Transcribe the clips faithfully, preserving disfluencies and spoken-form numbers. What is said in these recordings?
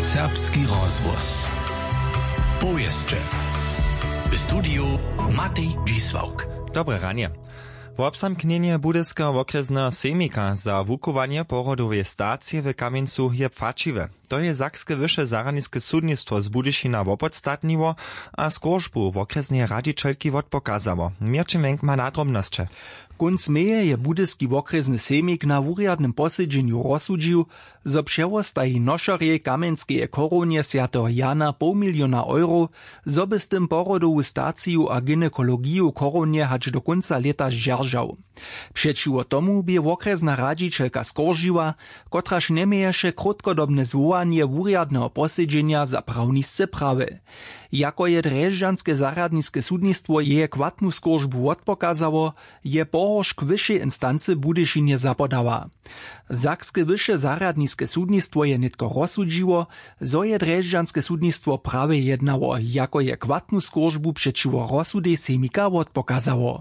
Serbski rozvoz. Powieszcze. W studiu Matej Dzisłauk. Dobre ranie. W obsamknienie Budyskiego okresnego semika za wukowanie porodowej stacji w Kamieńcu je płaciwe. To je Sakskie Wyższe Zaradnickie Sudnictwo z Budyšina wopodstatniło, a skórzbu w okresnej radzicielki odpokazało. Mirče Menk ma nadrobnosće. Kunc meje je Budyski okresny semik na wuriadnym posiedzeniu rozsudził, zo przewostají nošarje Kamenskeje koronie Świętego Jana pół miliona euro, zo by z tym porodowu staciju a gynekologiju koronie hać do końca leta zdzierżał. Przeciwo tomu by okresna radzicielka skoržiła, kotraż nie mieješe krótkodobne zwołanie wuriadnego posiedzenia za prawnisce prawy. Jako je Drežďanske zaradnickie sudnictwo je kwatnu skorżbu odpokazało, je pohorzk wyższej instancy Budyšinie zapodała. Sakskie Wyższe Zaradnickie sudnictwo je nitko rozsudziło, zo je Drežďanske sudnictwo prawie jednało, jako je kwatnu skorżbu przeciwo rozsudej semika odpokazało.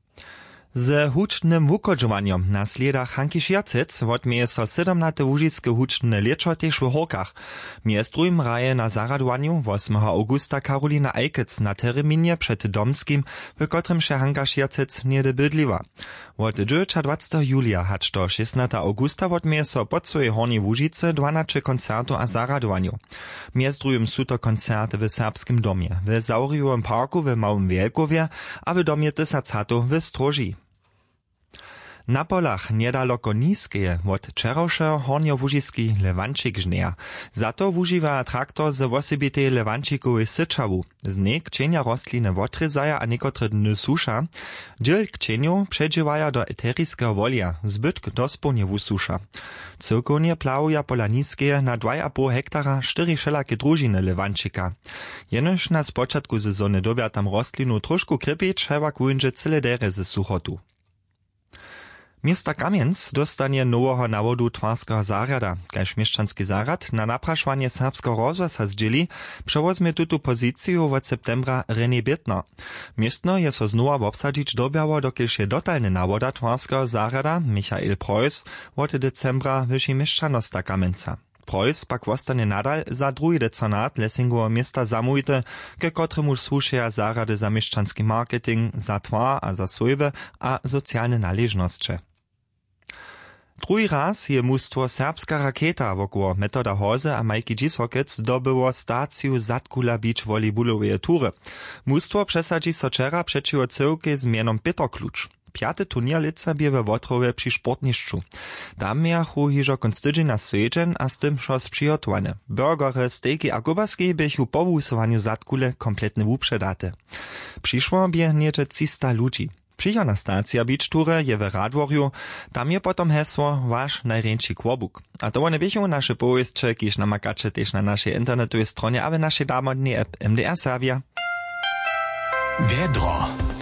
Z hučnym wukodžovanjom na sledach Hanki Šiercec odmieje so sedemnate łužicke hučne lečo tež v Horkach. Mjez drugim raje na zaradovanju ósmeho augusta Karolina Ajkec na terminie przed Domskim, w kotrym się Hanka Šiercec niede bydliwa. Od dwudziestego julia hacz do szesnastego augusta odmieje so pod swojej Hornej Łužice dwanaście koncertu a zaradovanju. Mjez drugim su to koncerty w Serbskim domie, w Zauriowym parku w Małym Wielkowie, a w domie Tysacatu w Stroži. Na polach niedaleko Niskeje od wczorajszego horniołužiski lewančik žneja. Za to wužiwa traktor z wosebitej lewančikowej syczawu. Z niej kcienia rostliny wotryzaja a niekotre dny susza. Dziel kcieniu przedziwaja do eterijskiego wolia, zbytk dospołnie wususza. Cyrkownie plałuja pola Niskeje na dwa i pół hektara cztery wszelakie družiny lewančika. Jenoż na spočatku sezony dobia tam rostlinu troszkę krypieć, hewa kujnże cyle dere ze suchotu. Miesta Kamienc dostanie nowego nawodu twarskiego zarada. Kaž mieszczanski zarad na napraszwanie serbskiego rozvoza zdźěli przewozmie tutu pozycję od septembra René Bittner. Miestno je so znowa wobsadzić dobiało, dokież je dotalny nawoda twarskiego zarada Michael Preuss od decembra wyši mieszczanosta Kamenca. Preuss pak wostanie nadal za drugi decanat Lessingowa miasta zamójte, ke kotremu słušeja zarady za mieszczanski marketing, za twar a za swojbe a socjalne należnosće. Drugi raz je mustwo Serbska Raketa wokoło Metoda Hoze a Majki Dzisokec dobyło staciju Zatkula Beach volejbolowej tury. Mustwo przesadzi so wczera przeciwo cyłki z mianom Peter Klucz. Piaty turnier lica bie we Wotrowie przy sportniszczu. Tam miachu hižo konstydzień na svedźen a z tym šos přihotowane. Burgery, stejki a kobaski biechu po wusowaniu Zatkule kompletne wupředate. Přišło bie niecze trzysta ludzi. Přichodna stacja Beach Toury je w Radworju, tam je potom hesło Wasz najrjeńszy kłobuk. A to one biechu nasze powieście, kiż namakacze też na naszej internetowej stronie, a w naszej damodnej app M D R Serbia. Vedro.